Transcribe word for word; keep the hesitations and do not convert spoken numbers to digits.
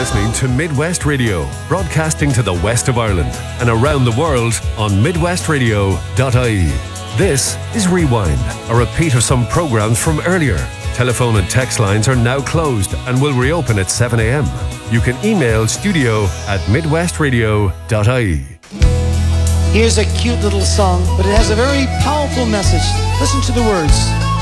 listening to Midwest Radio, broadcasting to the west of Ireland and around the world on midwest radio dot I E. This is Rewind, a repeat of some programs from earlier. Telephone and text lines are now closed and will reopen at seven a.m. You can email studio at midwest radio dot I E. Here's a cute little song, but it has a very powerful message. Listen to the words.